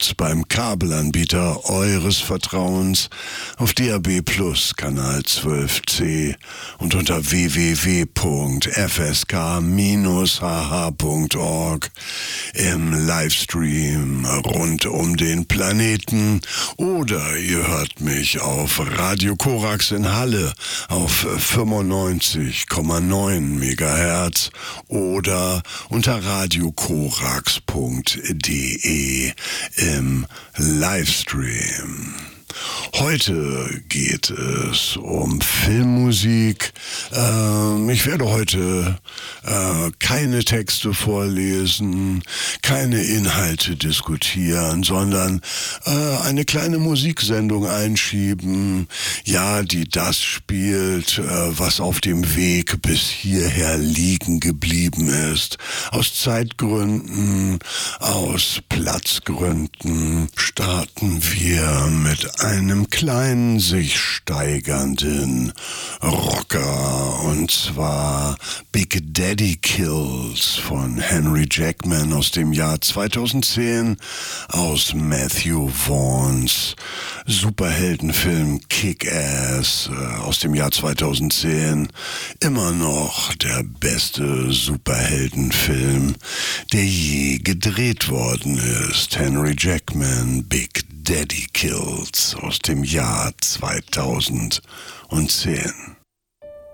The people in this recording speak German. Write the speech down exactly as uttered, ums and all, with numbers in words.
gibt's beim Kabelanbieter eures Vertrauens auf D A B Plus Kanal zwölf C und unter w w w punkt f s k Bindestrich h h punkt org im Livestream rund um den Planeten, oder ihr hört mich auf Radio Korax in Halle auf fünfundneunzig Komma neun Megahertz oder unter radiokorax punkt de im Livestream. Heute geht es um Filmmusik. Ähm, ich werde heute äh, keine Texte vorlesen, keine Inhalte diskutieren, sondern äh, eine kleine Musiksendung einschieben, ja, die das spielt, äh, was auf dem Weg bis hierher liegen geblieben ist. Aus Zeitgründen, aus Platzgründen starten wir mit einem kleinen, sich steigernden Rocker, und zwar Big Daddy Kills von Henry Jackman aus dem Jahr zweitausendzehn, aus Matthew Vaughns Superheldenfilm Kick-Ass äh, aus dem Jahr zweitausendzehn. Immer noch der beste Superheldenfilm, der je gedreht worden ist. Henry Jackman, Big Daddy Kills aus dem Jahr zweitausendzehn.